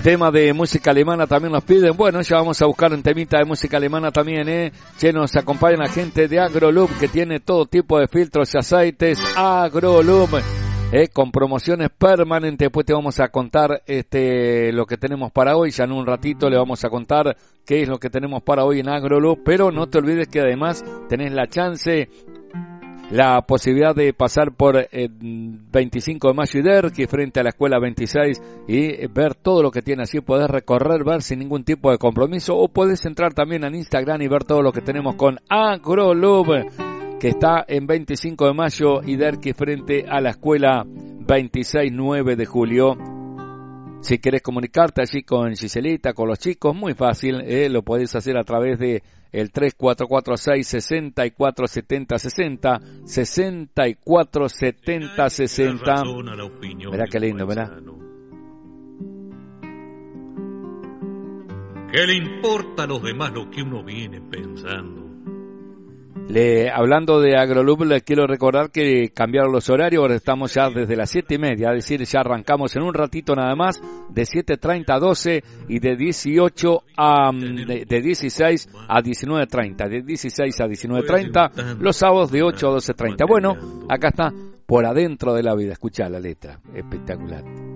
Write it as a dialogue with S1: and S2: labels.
S1: tema de música alemana también nos piden. Bueno, ya vamos a buscar un temita de música alemana también, Che, nos acompaña la gente de Agrolub, que tiene todo tipo de filtros y aceites. Agrolub, con promociones permanentes. Después te vamos a contar lo que tenemos para hoy. Ya en un ratito le vamos a contar qué es lo que tenemos para hoy en Agrolub. Pero no te olvides que además tenés la chance, la posibilidad de pasar por 25 de mayo y Derqui frente a la escuela 26 y ver todo lo que tiene. Así podés recorrer, ver sin ningún tipo de compromiso, o podés entrar también en Instagram y ver todo lo que tenemos con Agrolub, que está en 25 de mayo y Derqui frente a la escuela 26, 9 de julio. Si querés comunicarte allí con Giselita, con los chicos, muy fácil, lo podés hacer a través de el 3446-647060, 647060. Mirá qué lindo, mirá.
S2: ¿Qué le importa a los demás lo que uno viene pensando?
S1: Hablando de Agrolub, les quiero recordar que cambiaron los horarios. Ahora estamos ya desde las 7:30, es decir, ya arrancamos en un ratito nada más, de 7:30 a 12 y de 18 a de 16 a 19:30, de 16 a 19:30, los sábados de 8 a 12:30. Bueno, acá está, Por Adentro de la Vida. Escuchá la letra, espectacular.